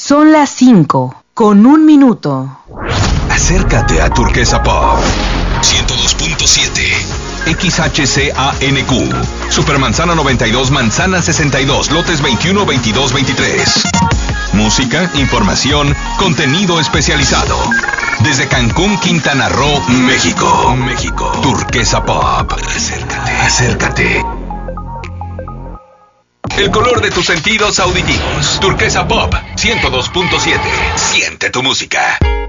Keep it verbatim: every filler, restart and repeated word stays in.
Son las cinco, con un minuto. Acércate a Turquesa Pop ciento dos punto siete X H C A N Q Supermanzana noventa y dos, Manzana sesenta y dos, lotes veintiuno, veintidós, veintitrés. Música, información, contenido especializado. Desde Cancún, Quintana Roo, México. México. Turquesa Pop. Acércate. Acércate. El color de tus sentidos auditivos. Turquesa Pop ciento dos punto siete. Siente tu música.